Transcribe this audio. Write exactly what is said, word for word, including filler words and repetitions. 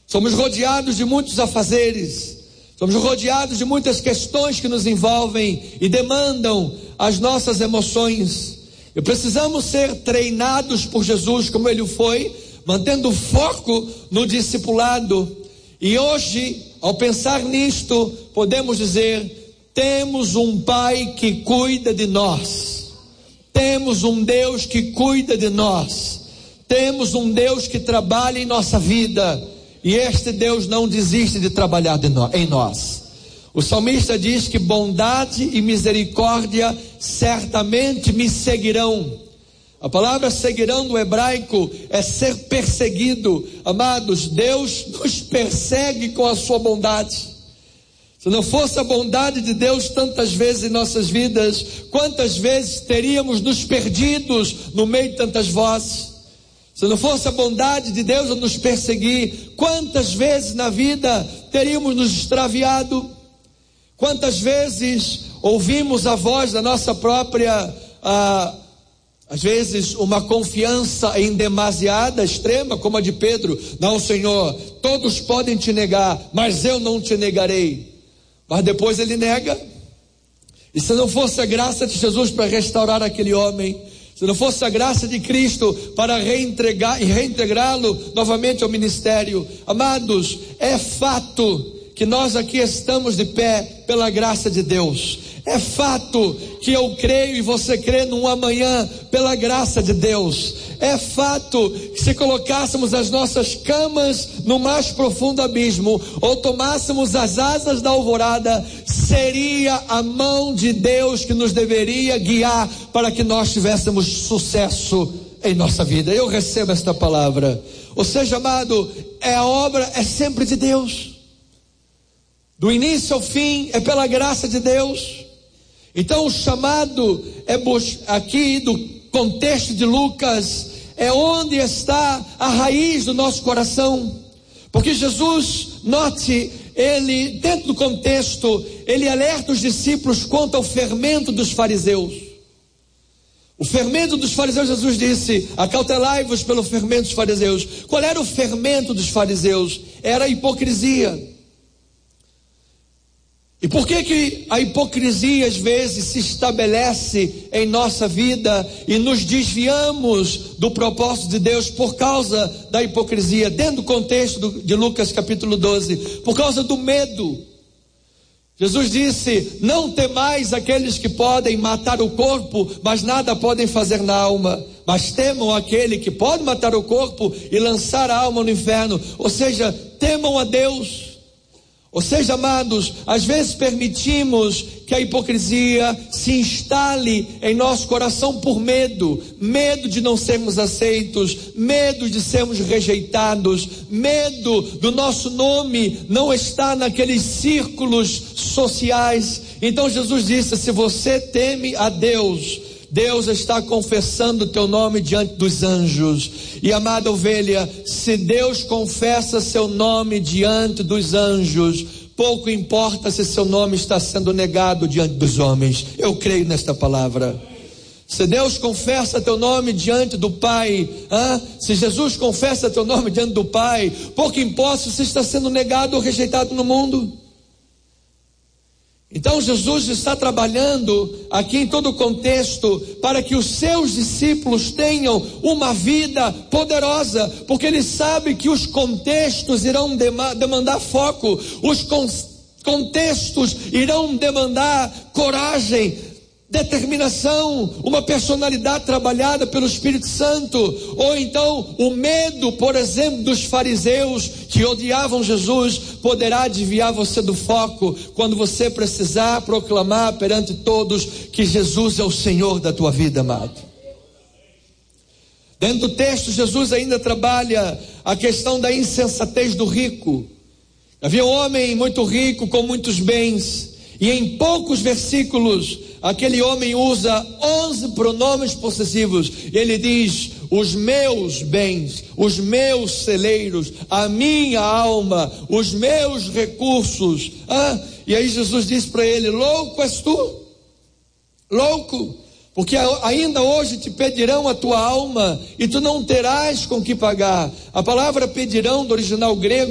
Somos rodeados de muitos afazeres, somos rodeados de muitas questões que nos envolvem e demandam as nossas emoções. E precisamos ser treinados por Jesus como Ele foi, mantendo foco no discipulado. E hoje, ao pensar nisto, podemos dizer: temos um Pai que cuida de nós, temos um Deus que cuida de nós, temos um Deus que trabalha em nossa vida, e este Deus não desiste de trabalhar de no, em nós. O salmista diz que bondade e misericórdia certamente me seguirão. A palavra seguirão no hebraico é ser perseguido. Amados, Deus nos persegue com a sua bondade. Se não fosse a bondade de Deus tantas vezes em nossas vidas, quantas vezes teríamos nos perdidos no meio de tantas vozes? Se não fosse a bondade de Deus a nos perseguir, quantas vezes na vida teríamos nos extraviado? Quantas vezes ouvimos a voz da nossa própria, ah, às vezes uma confiança em demasiada, extrema, como a de Pedro: não, Senhor, todos podem te negar, mas eu não te negarei. Mas depois ele nega. E se não fosse a graça de Jesus para restaurar aquele homem, se não fosse a graça de Cristo para reentregar e reintegrá-lo novamente ao ministério, amados, é fato que nós aqui estamos de pé pela graça de Deus. É fato que eu creio e você crê num amanhã pela graça de Deus. É fato que se colocássemos as nossas camas no mais profundo abismo, ou tomássemos as asas da alvorada, seria a mão de Deus que nos deveria guiar para que nós tivéssemos sucesso em nossa vida. Eu recebo esta palavra. Ou seja, amado, é a obra, é sempre de Deus. Do início ao fim é pela graça de Deus. Então o chamado é aqui do contexto de Lucas, é onde está a raiz do nosso coração. Porque Jesus, note, ele, dentro do contexto, ele alerta os discípulos quanto ao fermento dos fariseus. O fermento dos fariseus, Jesus disse: acautelai-vos pelo fermento dos fariseus. Qual era o fermento dos fariseus? Era a hipocrisia. E por que que a hipocrisia às vezes se estabelece em nossa vida e nos desviamos do propósito de Deus por causa da hipocrisia? Dentro do contexto de Lucas capítulo doze, por causa do medo. Jesus disse: não temais aqueles que podem matar o corpo, mas nada podem fazer na alma, mas temam aquele que pode matar o corpo e lançar a alma no inferno. Ou seja, temam a Deus. Ou seja, amados, às vezes permitimos que a hipocrisia se instale em nosso coração por medo, medo de não sermos aceitos, medo de sermos rejeitados, medo do nosso nome não estar naqueles círculos sociais. Então Jesus disse: se você teme a Deus, Deus está confessando o teu nome diante dos anjos. E amada ovelha, se Deus confessa seu nome diante dos anjos, pouco importa se seu nome está sendo negado diante dos homens. Eu creio nesta palavra. Se Deus confessa teu nome diante do Pai, hein? Se Jesus confessa teu nome diante do Pai, pouco importa se você está sendo negado ou rejeitado no mundo. Então Jesus está trabalhando aqui em todo o contexto para que os seus discípulos tenham uma vida poderosa, porque ele sabe que os contextos irão demandar foco, os contextos irão demandar coragem, determinação, uma personalidade trabalhada pelo Espírito Santo. Ou então o medo, por exemplo, dos fariseus que odiavam Jesus poderá desviar você do foco quando você precisar proclamar perante todos que Jesus é o Senhor da tua vida, amado. Dentro do texto, Jesus ainda trabalha a questão da insensatez do rico. Havia um homem muito rico com muitos bens, e em poucos versículos aquele homem usa onze pronomes possessivos. Ele diz: os meus bens, os meus celeiros, a minha alma, os meus recursos. Ah, e aí Jesus disse para ele: louco és tu? Louco, porque ainda hoje te pedirão a tua alma e tu não terás com que pagar. A palavra pedirão do original grego